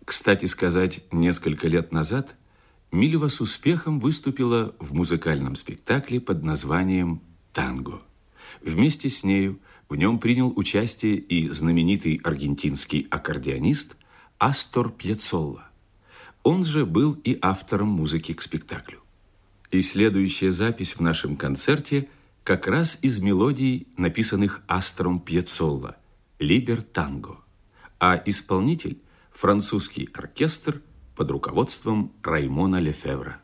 Кстати сказать, несколько лет назад Милева с успехом выступила в музыкальном спектакле под названием «Танго». Вместе с нею в нем принял участие и знаменитый аргентинский аккордеонист Астор Пьяццола. Он же был и автором музыки к спектаклю. И следующая запись в нашем концерте как раз из мелодий, написанных Астором Пьяццола «Либер Танго», а исполнитель – французский оркестр под руководством Раймона Лефевра.